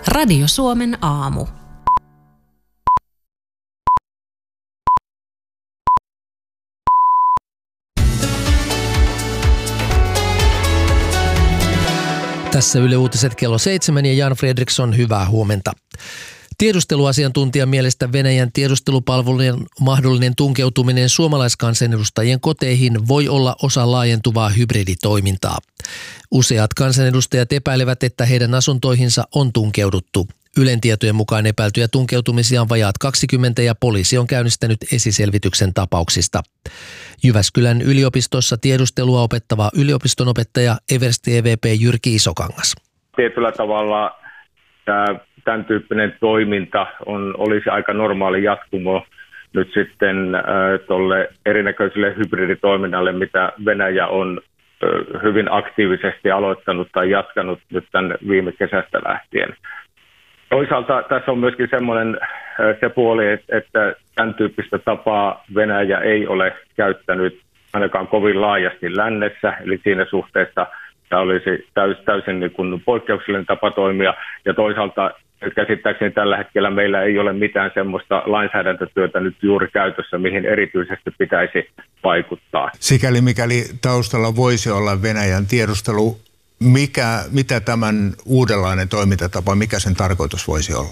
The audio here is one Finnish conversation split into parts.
Radio Suomen aamu. Tässä Yle Uutiset kello 7 ja Jan Fredriksson, hyvää huomenta. Tiedusteluasiantuntijan mielestä Venäjän tiedustelupalvelujen mahdollinen tunkeutuminen suomalaiskansanedustajien koteihin voi olla osa laajentuvaa hybriditoimintaa. Useat kansanedustajat epäilevät, että heidän asuntoihinsa on tunkeuduttu. Ylen tietojen mukaan epäiltyjä tunkeutumisia on vajaat 20 ja poliisi on käynnistänyt esiselvityksen tapauksista. Jyväskylän yliopistossa tiedustelua opettava yliopistonopettaja Eversti EVP Jyrki Isokangas. Tietyllä tavalla tämän tyyppinen toiminta olisi aika normaali jatkumo nyt sitten tuolle erinäköiselle hybriditoiminnalle, mitä Venäjä on hyvin aktiivisesti aloittanut tai jatkanut nyt tämän viime kesästä lähtien. Toisaalta tässä on myöskin semmoinen se puoli, että tämän tyyppistä tapaa Venäjä ei ole käyttänyt ainakaan kovin laajasti lännessä, eli siinä suhteessa tämä olisi täysin niin kuin poikkeuksellinen tapa toimia, ja toisaalta käsittääkseni tällä hetkellä meillä ei ole mitään semmoista lainsäädäntötyötä nyt juuri käytössä, mihin erityisesti pitäisi vaikuttaa. Sikäli mikäli taustalla voisi olla Venäjän tiedustelu, mitä tämän uudenlainen toimintatapa, mikä sen tarkoitus voisi olla?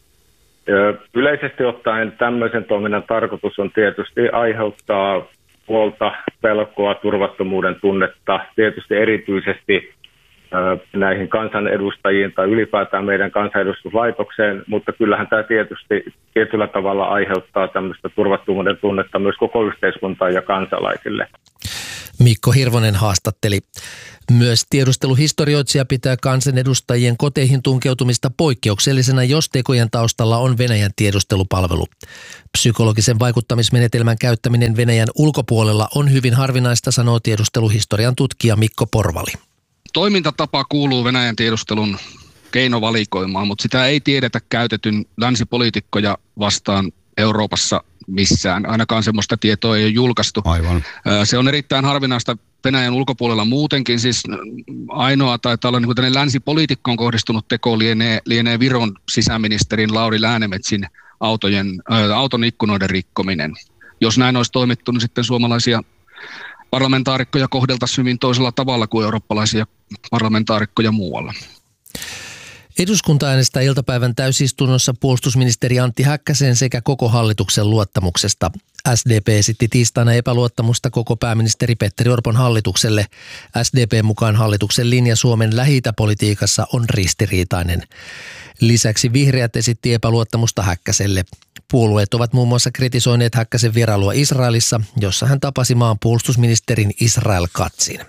Yleisesti ottaen tämmöisen toiminnan tarkoitus on tietysti aiheuttaa huolta, pelkoa, turvattomuuden tunnetta, tietysti erityisesti näihin kansanedustajiin tai ylipäätään meidän kansanedustuslaitokseen, mutta kyllähän tämä tietysti tietyllä tavalla aiheuttaa tämmöistä turvattomuuden tunnetta myös koko yhteiskuntaan ja kansalaisille. Mikko Hirvonen haastatteli. Myös tiedusteluhistorioitsija pitää kansanedustajien koteihin tunkeutumista poikkeuksellisena, jos tekojen taustalla on Venäjän tiedustelupalvelu. Psykologisen vaikuttamismenetelmän käyttäminen Venäjän ulkopuolella on hyvin harvinaista, sanoo tiedusteluhistorian tutkija Mikko Porvali. Toimintatapa kuuluu Venäjän tiedustelun keinovalikoimaan, mutta sitä ei tiedetä käytetyn länsipoliitikkoja vastaan Euroopassa missään. Ainakaan semmoista tietoa ei ole julkaistu. Aivan. Se on erittäin harvinaista Venäjän ulkopuolella muutenkin. Siis ainoa taitaa olla niin kuin länsipoliitikkoon kohdistunut teko lienee Viron sisäministerin Lauri Läänemetsin auton ikkunoiden rikkominen. Jos näin olisi toimittu, niin sitten suomalaisia parlamentaarikkoja kohdeltaisiin hyvin toisella tavalla kuin eurooppalaisia parlamentaarikkoja muualla. Eduskunta äänestää iltapäivän täysistunnossa puolustusministeri Antti Häkkäsen sekä koko hallituksen luottamuksesta. SDP esitti tiistaina epäluottamusta koko pääministeri Petteri Orpon hallitukselle. SDP:n mukaan hallituksen linja Suomen Lähi-itä-politiikassa on ristiriitainen. Lisäksi vihreät esitti epäluottamusta Häkkäselle. Puolueet ovat muun muassa kritisoineet Häkkäsen vierailua Israelissa, jossa hän tapasi maan puolustusministerin Israel Katzin.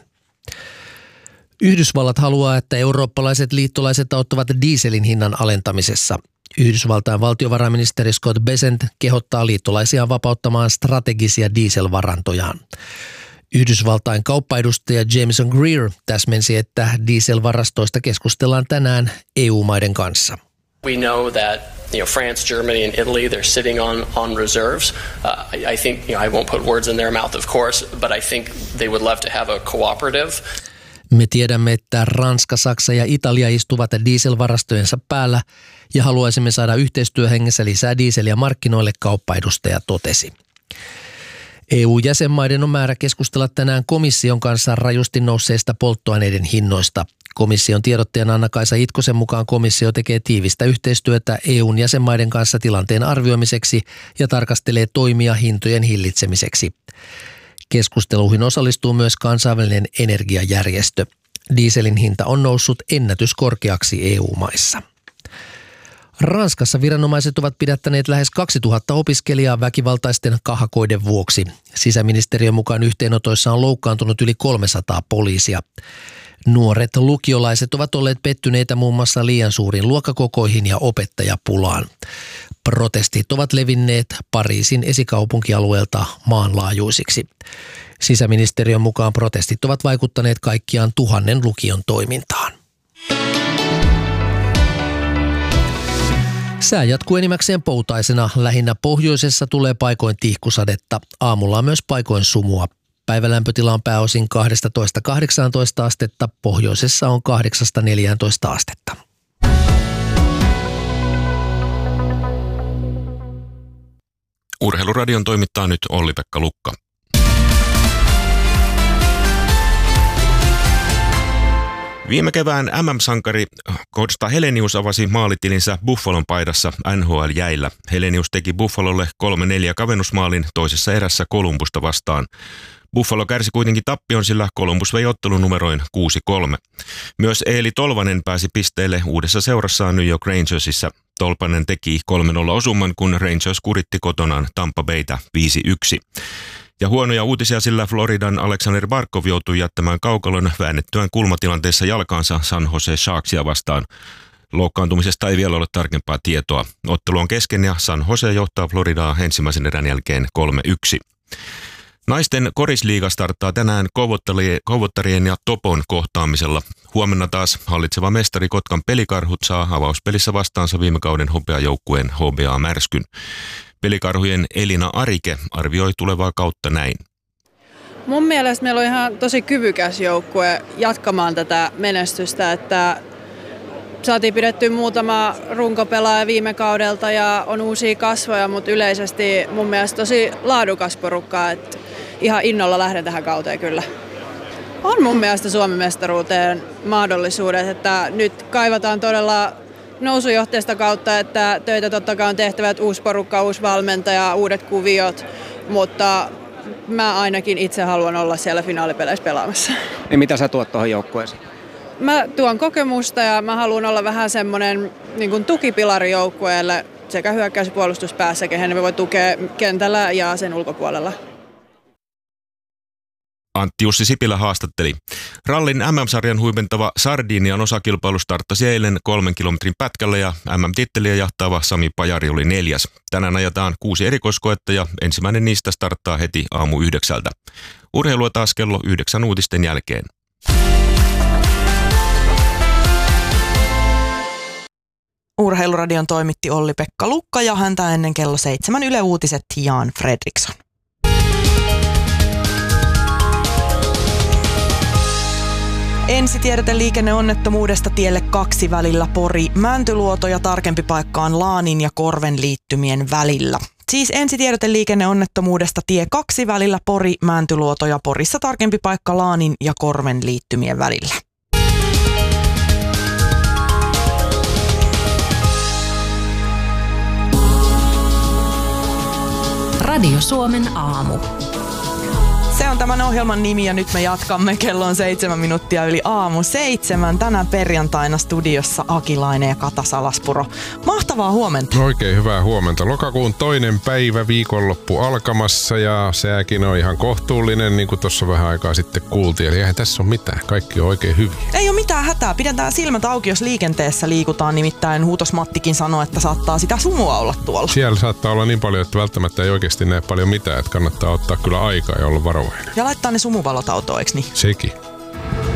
Yhdysvallat haluaa, että eurooppalaiset liittolaiset auttavat dieselin hinnan alentamisessa. Yhdysvaltain valtiovarainministeri Scott Bessent kehottaa liittolaisiaan vapauttamaan strategisia dieselvarantojaan. Yhdysvaltain kauppaedustaja Jameson Greer täsmensi, että dieselvarastoista keskustellaan tänään EU-maiden kanssa. We know that France, Germany and Italy, they're sitting on reserves. I think I won't put words in their mouth, of course, but I think they would love to have a cooperative. Me tiedämme, että Ranska, Saksa ja Italia istuvat dieselvarastojensa päällä ja haluaisimme saada yhteistyöhengessä lisää dieseliä markkinoille, kauppaedustaja totesi. EU-jäsenmaiden on määrä keskustella tänään komission kanssa rajusti nousseista polttoaineiden hinnoista. Komission tiedottajan Anna-Kaisa Itkosen mukaan komissio tekee tiivistä yhteistyötä EUn jäsenmaiden kanssa tilanteen arvioimiseksi ja tarkastelee toimia hintojen hillitsemiseksi. Keskusteluihin osallistuu myös kansainvälinen energiajärjestö. Dieselin hinta on noussut ennätyskorkeaksi EU-maissa. Ranskassa viranomaiset ovat pidättäneet lähes 2000 opiskelijaa väkivaltaisten kahakoiden vuoksi. Sisäministeriön mukaan yhteenotoissa on loukkaantunut yli 300 poliisia. Nuoret lukiolaiset ovat olleet pettyneitä muun muassa liian suuriin luokkakokoihin ja opettajapulaan. Protestit ovat levinneet Pariisin esikaupunkialueelta maanlaajuisiksi. Sisäministeriön mukaan protestit ovat vaikuttaneet kaikkiaan 1000 lukion toimintaan. Sää jatkuu enimmäkseen poutaisena. Lähinnä pohjoisessa tulee paikoin tihkusadetta. Aamulla on myös paikoin sumua. Päivälämpötila on pääosin 12–18 astetta. Pohjoisessa on 8–14 astetta. Urheiluradion toimittaa nyt Olli-Pekka Lukka. Viime kevään MM-sankari Kosta Helenius avasi maalitilinsä Buffalon paidassa NHL-jäillä. Helenius teki Buffalolle 3-4 kavennusmaalin toisessa erässä Columbusta vastaan. Buffalo kärsi kuitenkin tappion, sillä Columbus vei ottelun numeroin 6-3. Myös Eeli Tolvanen pääsi pisteelle uudessa seurassaan New York Rangersissa. Tolpanen teki 3-0 osumman, kun Rangers kuritti kotonaan Tampa Baytä 5-1. Ja huonoja uutisia, sillä Floridan Alexander Barkov joutui jättämään kaukalon väännettyään kulmatilanteessa jalkaansa San Jose Sharksia vastaan. Loukkaantumisesta ei vielä ole tarkempaa tietoa. Ottelu on kesken ja San Jose johtaa Floridaa ensimmäisen erän jälkeen 3-1. Naisten korisliiga starttaa tänään Kouvottarien ja Topon kohtaamisella. Huomenna taas hallitseva mestari Kotkan Pelikarhut saa avauspelissä vastaansa viime kauden hopeajoukkueen HBA Märskyn. Pelikarhujen Elina Arike arvioi tulevaa kautta näin. Mun mielestä meillä on ihan tosi kyvykäs joukkue jatkamaan tätä menestystä, että saatiin pidetty muutama runkopelaaja viime kaudelta ja on uusia kasvoja, mutta yleisesti mun mielestä tosi laadukas porukka, että ihan innolla lähden tähän kauteen kyllä. On mun mielestä Suomen mestaruuteen mahdollisuudet, että nyt kaivataan todella nousujohteesta kautta, että töitä totta kai on tehtävä, että uusi porukka, uusi valmentaja, uudet kuviot, mutta mä ainakin itse haluan olla siellä finaalipeleissä pelaamassa. Ja mitä sä tuot tuohon joukkueeseen? Mä tuon kokemusta ja mä haluan olla vähän semmoinen niin kuin tukipilari joukkueelle sekä hyökkäys- ja puolustuspäässä, kehen me voi tukea kentällä ja sen ulkopuolella. Antti Jussi Sipilä haastatteli. Rallin MM-sarjan huipentava Sardinian osakilpailu starttasi eilen 3 kilometrin pätkällä ja MM-titteliä jahtaava Sami Pajari oli 4. Tänään ajetaan 6 erikoiskoetta ja ensimmäinen niistä starttaa heti aamu 9. Urheilua taas kello 9 uutisten jälkeen. Urheiluradion toimitti Olli-Pekka Lukka ja häntä ennen kello 7 Yle Uutiset Jan Fredriksson. Ensitiedote liikenneonnettomuudesta tielle 2 välillä Pori-Mäntyluoto ja tarkempi paikka on Laanin ja Korven liittymien välillä. Siis ensitiedote liikenneonnettomuudesta tie 2 välillä Pori-Mäntyluoto ja Porissa tarkempi paikka Laanin ja Korven liittymien välillä. Radio Suomen aamu. Se on tämän ohjelman nimi ja nyt me jatkamme. Kello on 7 minuuttia yli aamu 7. Tänään perjantaina studiossa Akilainen ja Kata Salaspuro. Mahtavaa huomenta. Oikein hyvää huomenta. Lokakuun 2. päivä, viikonloppu alkamassa ja sääkin on ihan kohtuullinen, niin kuin tuossa vähän aikaa sitten kuultiin. Eli eihän tässä ole mitään. Kaikki on oikein hyvin. Ei ole mitään hätää. Pidetään silmät auki, jos liikenteessä liikutaan. Nimittäin Huutos Mattikin sanoi, että saattaa sitä sumua olla tuolla. Siellä saattaa olla niin paljon, että välttämättä ei oikeasti näe paljon mitään. Että kannattaa ottaa kyllä aikaa ja olla varovainen. Ja laittaa ne sumuvalot autoon, eikö niin? Sekin.